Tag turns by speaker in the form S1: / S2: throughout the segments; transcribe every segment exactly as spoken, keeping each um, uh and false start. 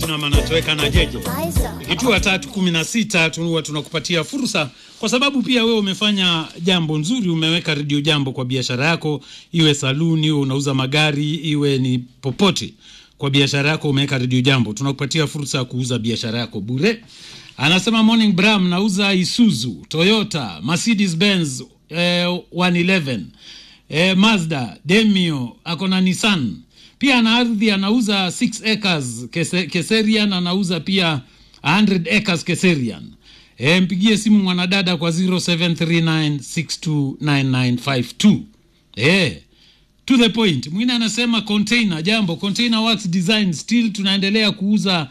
S1: na manatoweka na jeje. Ikitua tatu kumi na sita tunuwa tunakupatia fursa kwa sababu pia wewe umefanya jambo nzuri, umeweka Radio Jambo kwa biashara yako, iwe saluni, iwe unauza magari, iwe ni popote. Kwa biashara yako umeweka Radio Jambo. Tunakupatia fursa ya kuuza biashara yako bure. Anasema Morning Bram, nauza Isuzu, Toyota, Mercedes Benz eh, one eleven, eh, Mazda, Demio, akona Nissan. Pia na ardhi anauza six acres Kese, Keserian, anauza pia one hundred acres Keserian. E, mpigie simu mwanadada kwa zero seven three nine six two nine nine five two. Eh, to the point. Mwingine anasema container, Jambo, Container Works Design, still tunaendelea kuuza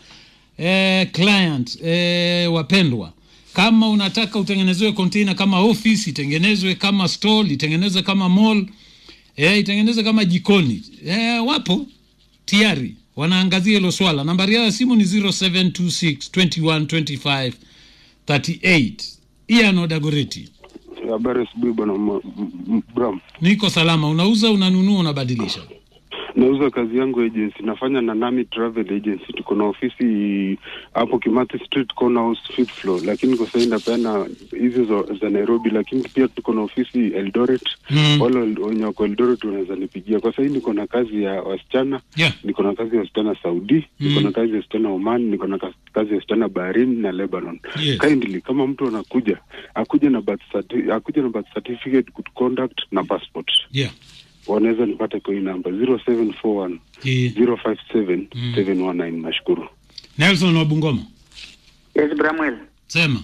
S1: eh, client, eh, wapendwa. Kama unataka utengenezwe container kama office, itengenezwe kama store, itengenezwe kama mall, eh, itengenezwe kama jikoni. Eh, wapo tayari wanaangazia hilo swala. Nambari ya simu ni zero seven two six two one two five three eight. Ian Odagoreti.
S2: Habari asubuhi bwana Bram.
S1: Niko salama. Unauza, unanunua, unabadilisha?
S2: Nauza, kazi yangu agency. Nafanya na Nami Travel Agency. Tuko na ofisi hapo Kimathi Street corner house fifth floor. Lakini kwa sasa indapenda hizo za, za Nairobi, lakini pia tuko na ofisi Eldoret. Mm. Wale wenye wako Eldoret wanaweza nipigia. Kwa sasa niko na kazi ya wasichana. Yeah. Niko na kazi ya wasichana Saudi, mm. niko na kazi ya wasichana Oman, niko na kazi ya wasichana Bahrain na Lebanon. Yes. Kindly kama mtu anakuja, akuje na birth certificate, akuje na birth certificate, good conduct na passport. Yeah. Wanaweza nipate kwa hii namba zero seven four one zero five seven seven one nine. Nashukuru.
S1: Nelson wa Bungoma.
S3: Yes, Bramwell.
S1: Sema.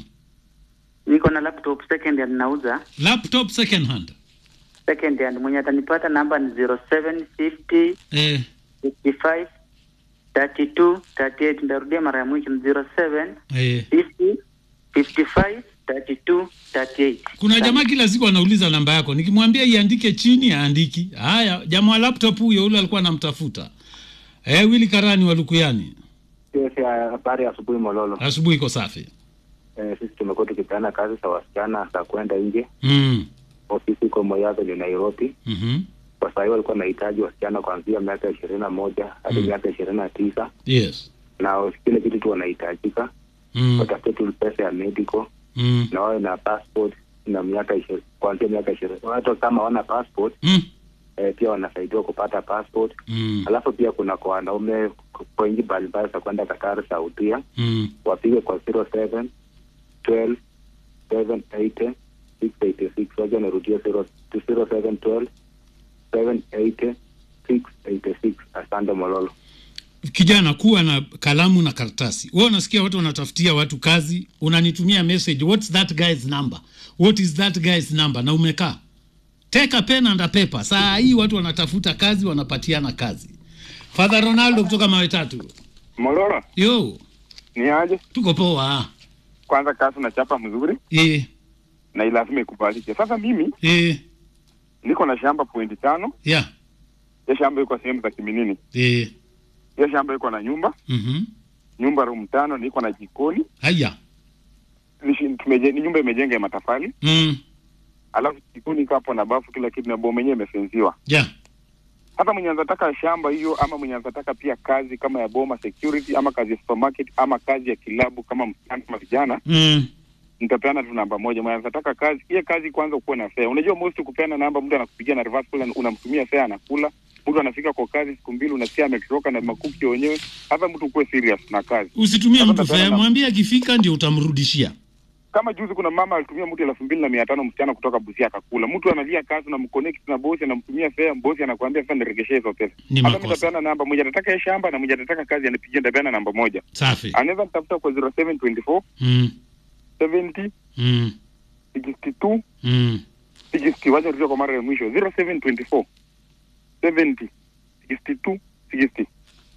S3: Niko na laptop second hand nauza.
S1: Laptop second hand?
S3: Second hand. Mwenye atanipata namba ni zero seven fifty
S1: eh
S3: fifty-five thirty-two thirty-eight. Ndarudia mara ya mwisho zero seven fifty fifty-five thirty-two thirty-eight.
S1: Kuna jamaa kila siku anauliza namba yako. Nikimwambia iandike chini aandiki. Haya, jamaa laptop huyo yule alikuwa anamtafuta. Eh, Willy Karani wa Lukuyani.
S4: Yes, habari asubuhi Mololo.
S1: Asubuhi iko safi.
S4: Eh, sisi tumekuwa tukipeana kazi za wasichana za kwenda nje.
S1: Mm.
S4: Ofisi iko Moyale ni Nairobi.
S1: Mhm.
S4: Kwa sababu walikuwa wanahitaji wasichana kuanzia miaka ishirini na moja hadi
S1: mm.
S4: miaka ishirini na tisa.
S1: Yes.
S4: Na kile kitu tu wanahitajika.
S1: Mm.
S4: Watafute tu pesa ya medical.
S1: Mm.
S4: Na wao na passport na miaka ishirini, kuanzia miaka ishirini. Watu kama wana passport,
S1: mm.
S4: eh, pia wanasaidiwa kupata passport.
S1: Mm.
S4: Alafu pia kuna kwa wanaume kwa nchi mbalimbali za kwenda Qatar, Saudi.
S1: Mm.
S4: Wapige kwa zero seven twelve seven eighty six eighty six. Waje narudia zero seven twelve seven eighty six eighty six. Asante Mololo.
S1: Kijana, kuwa na kalamu na karatasi. Wewe unasikia watu wanatafutia watu kazi, unanitumia message, what's that guy's number? What is that guy's number? Na umekaa. Take a pen and a paper. Saa hii watu wanatafuta kazi, wanapatiana kazi. Father Ronaldo kutoka Mawe Tatu.
S5: Mololo.
S1: Yo.
S5: Ni aje?
S1: Tuko poa.
S5: Kwanza kazi na chapa mzuri.
S1: Eh.
S5: Na lazima ikubalike. Sasa mimi
S1: eh
S5: niko na shamba point tano.
S1: Yeah.
S5: Ya shamba iko sehemu za Kiminini.
S1: Eh.
S5: Ya shamba iko na nyumba.
S1: Mhm. Mm
S5: nyumba room tano, niko na jikoni.
S1: Haya.
S5: Ni tumeje ni nyumba imejenga ya matofali.
S1: Mm.
S5: Alafu jikoni hapo na bafu kila kitu na bomba yenyewe imefenziwa.
S1: Yeah.
S5: Hata mwenye anataka shamba hiyo ama mwenye anataka pia kazi kama ya boma security ama kazi ya supermarket ama kazi ya kilabu kama msichana kama vijana.
S1: Mm.
S5: Nitapeana tu namba moja. Mwenye anataka kazi, hiyo kazi kwanza ukuwe na fare. Unajua most kupeana namba mtu anakupigia na reverse call, unamtumia fare anakula. Mtu anafika kwa kazi siku mbili unasikia ametoka na makuki wenyewe. Hata mtu kuwe serious na kazi.
S1: Usitumie mtu fare, mwambie akifika ndio utamrudishia.
S5: Kama juzi kuna mama alitumia mtu elfu mbili na mia tano msichana kutoka Busia akakula. Mtu analia kazi na mconnect na bosi anamtumia fare, bosi anakuambia sasa niregeshe hizo pesa. Hata mimi nitapeana namba moja, nataka shamba na mmoja nataka kazi, anipigie nitapeana namba moja.
S1: Safi.
S5: Anaweza nitafuta kwa zero seven two four
S1: mm.
S5: seventy
S1: mm.
S5: sixty-two
S1: mm.
S5: sixty. Wacha nirudi kwa mara ya mwisho zero seven two four seventy sixty-two sixty.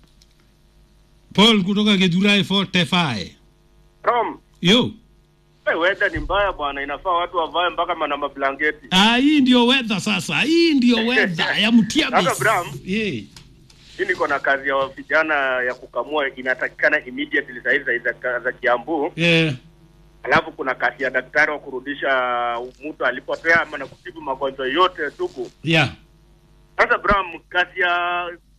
S1: Paul kutoka Gedurai forty-five.
S6: Rom.
S1: Yo.
S6: Hey, weather ni mbaya bwana, inafaa watu wavae mpaka manamba blanketi.
S1: Ah, hii ndio weather sasa. Hii ndio weather ya mtia bisi.
S6: Sasa Bram.
S1: Yeah.
S6: Hii niko na kazi ya vijana ya kukamua inatakikana immediately za hizo za za Kiambu.
S1: Yeah.
S6: Alafu kuna kazi ya daktari wa kurudisha mtu alipotea ama na kutibu magonjwa yote tuku.
S1: Yeah.
S6: Sasa Bram, kazi ya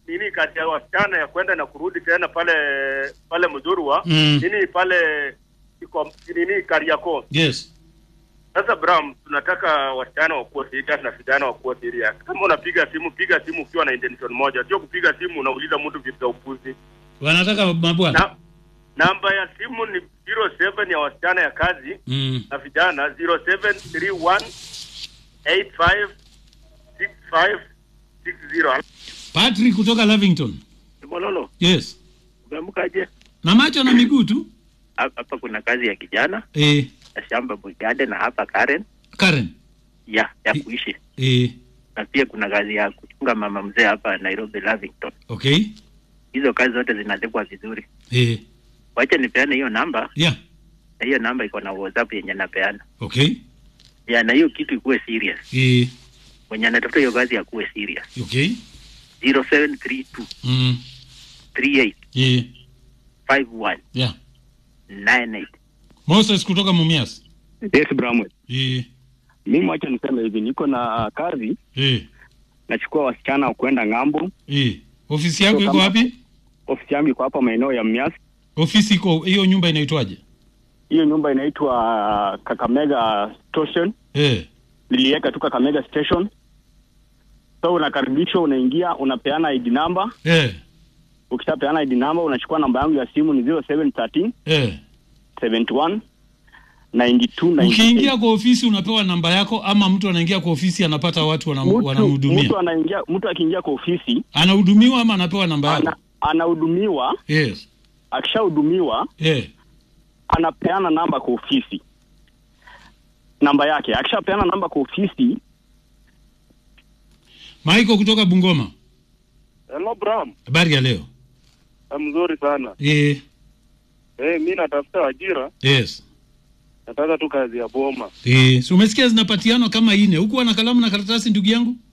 S6: nini kazi ya wasichana ya kwenda na kurudi tena pale pale Mzurwa
S1: Mm.
S6: nini pale iko nini Kariakoo.
S1: Yes.
S6: Sasa Bram, tunataka wasichana wakuwe serious na vijana wakuwe serious. Kama unapiga simu, piga simu ukiwa na intention moja. Sio kupiga simu unauliza mtu vitu vya upuzi.
S1: Wanataka mabwana.
S6: Na, namba ya simu ni zero seven ya wasichana ya kazi
S1: Mm.
S6: na vijana zero seven three one eight five six five six zero.
S1: Patrick kutoka Lavington.
S7: Mololo,
S1: Yes.
S7: umeamkaje?
S1: Na macho na miguu tu?
S7: Hapa kuna kazi ya kijana
S1: Eh,
S7: na shamba Bugade na hapa Karen
S1: Karen.
S7: ya ya
S1: I-
S7: kuishi,
S1: Eh,
S7: na pia kuna kazi ya kuchunga mama mzee hapa Nairobi Lavington.
S1: okay.
S7: Hizo kazi zote zinalipwa vizuri.
S1: Eh,
S7: Wacha nipeane hiyo namba,
S1: yeah.
S7: na hiyo namba iko na WhatsApp yenye napeana.
S1: Okay.
S7: Ya, na hiyo kitu ikuwe serious.
S1: Eh,
S7: Mwenye anatafuta hiyo kazi ya kuwe serious.
S1: okay.
S7: zero seven three two
S1: Mm.
S7: three eight
S1: Eh,
S7: five one
S1: yeah.
S7: nine eight.
S1: Moses kutoka Mumias.
S8: Yes, Bramwe.
S1: Eh,
S8: Mimi wacha niseme hivi, niko na kazi,
S1: eh,
S8: nachukua wasichana wa kwenda ng'ambo.
S1: eh. Ofisi yako
S8: So
S1: iko
S8: kama-
S1: wapi?
S8: Ofisi yangu iko hapa maeneo ya Mias.
S1: Ofisi iko, hiyo nyumba inaitwaje?
S8: Hiyo nyumba inaitwa Kakamega Station.
S1: Eh,
S8: Niliweka tu Kakamega Station. So unakaribishwa, unaingia, unapeana I D number.
S1: eh,
S8: Ukishapeana I D number, unachukua namba yangu ya simu ni zero seven one three
S1: eh.
S8: seven one nine two nine eight.
S1: Ukiingia kwa ofisi unapewa namba yako, ama mtu anaingia kwa ofisi anapata watu wanam,
S8: Mtu,
S1: wanamhudumia?
S8: mtu anaingia, mtu akiingia kwa ofisi
S1: Anahudumiwa ama anapewa namba yako?
S8: ana, anahudumiwa.
S1: Yes.
S8: Akishahudumiwa
S1: Eh,
S8: anapeana namba kwa ofisi, namba yake. Akishapeana namba kwa ofisi,
S1: Maiko kutoka Bungoma.
S5: Hello Bram,
S1: Habari ya leo?
S5: mzuri sana.
S1: Eh,
S5: Eh, mimi natafuta ajira,
S1: yes.
S5: nataka tu kazi ya boma.
S1: Eh, so umesikia zinapatiano kama ine. Huku ana kalamu na karatasi ndugu yangu?